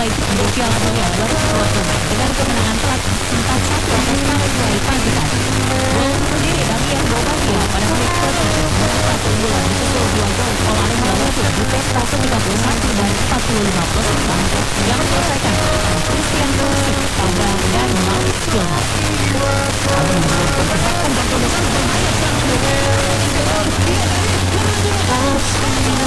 mulai untuk Piala Dunia 2022 dengan kemenangan telak 4-1 atas Paraguay pagi tadi. Gol bunuh diri Damian Bobadilla pada menit ke-7 membuka keunggulan disusul 2 gol Polandia langsung di tempo ke-31 dan 45 plus 5 yang diselesaikan oleh Christian Pulisic pada dan Malik Gilman. Bersama